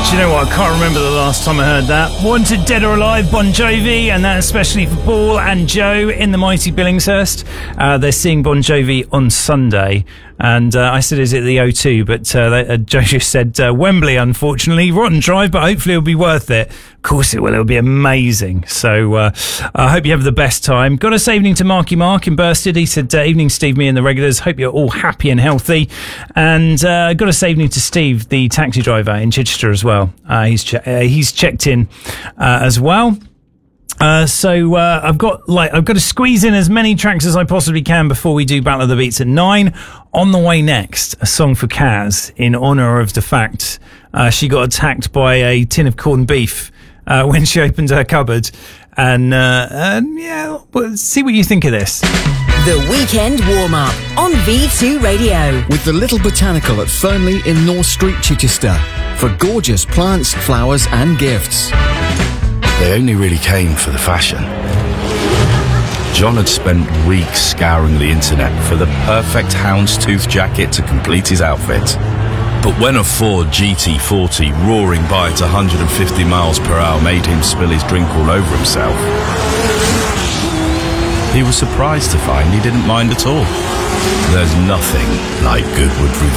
Do you know what? I can't remember the last time I heard that. Wanted Dead or Alive, Bon Jovi, and that especially for Paul and Joe in the mighty Billingshurst. They're seeing Bon Jovi on Sunday. And I said, is it the O2? But Joe just said Wembley, unfortunately. Rotten drive, but hopefully it'll be worth it. Of course it will. It'll be amazing. So I hope you have the best time. Got to say evening to Marky Mark in Bursted. He said, evening, Steve, me and the regulars. Hope you're all happy and healthy. And got to say evening to Steve, the taxi driver in Chichester as well. He's checked in as well. So I've got to squeeze in as many tracks as I possibly can before we do Battle of the Beats at 9. On the way next, a song for Kaz in honour of the fact she got attacked by a tin of corned beef when she opened her cupboard. And yeah, well, see what you think of this. The Weekend Warm-Up on V2 Radio. With the Little Botanical at Fernley in North Street, Chichester. For gorgeous plants, flowers and gifts. They only really came for the fashion. John had spent weeks scouring the internet for the perfect houndstooth jacket to complete his outfit. But when a Ford GT40 roaring by at 150 miles per hour made him spill his drink all over himself, he was surprised to find he didn't mind at all. There's nothing like Goodwood Roof